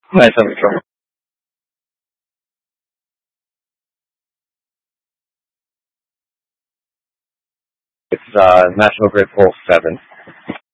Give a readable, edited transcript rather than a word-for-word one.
Nice, I'm from. It's National Grid Pole 7.